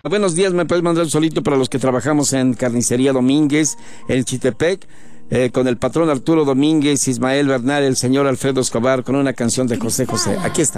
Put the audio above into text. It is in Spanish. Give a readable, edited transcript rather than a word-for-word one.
Buenos días, me puedes mandar un solito para los que trabajamos en Carnicería Domínguez, en Chitepec, con el patrón Arturo Domínguez, Ismael Bernal, el señor Alfredo Escobar, con una canción de José José. Aquí está.